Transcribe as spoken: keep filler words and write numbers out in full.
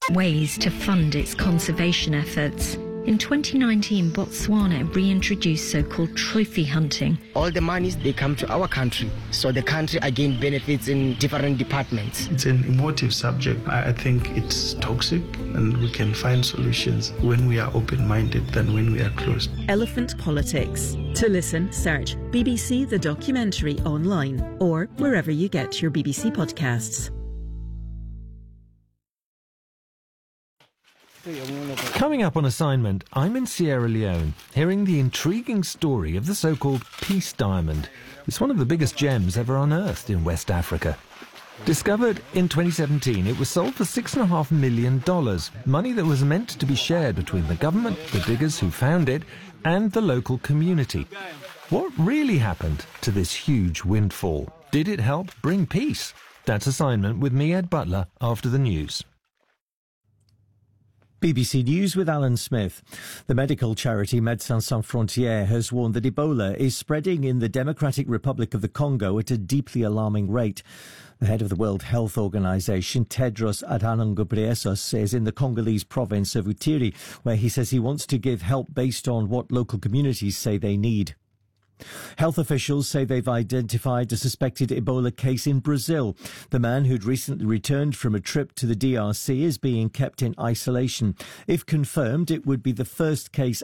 ways to fund its conservation efforts. In twenty nineteen, Botswana reintroduced so-called trophy hunting. All the monies, they come to our country, so the country again benefits in different departments. It's an emotive subject. I think it's toxic, and we can find solutions when we are open-minded than when we are closed. Elephant Politics. To listen, search B B C The Documentary online or wherever you get your B B C podcasts. Coming up on assignment, I'm in Sierra Leone, hearing the intriguing story of the so-called Peace Diamond. It's one of the biggest gems ever unearthed in West Africa. Discovered in twenty seventeen, it was sold for six and a half million dollars, money that was meant to be shared between the government, the diggers who found it, and the local community. What really happened to this huge windfall? Did it help bring peace? That's assignment with me, Ed Butler, after the news. B B C News with Alan Smith. The medical charity Médecins Sans Frontières has warned that Ebola is spreading in the Democratic Republic of the Congo at a deeply alarming rate. The head of the World Health Organization, Tedros Adhanom Ghebreyesus, is in the Congolese province of Ituri, where he says he wants to give help based on what local communities say they need. Health officials say they've identified a suspected Ebola case in Brazil. The man who'd recently returned from a trip to the D R C is being kept in isolation. If confirmed, it would be the first case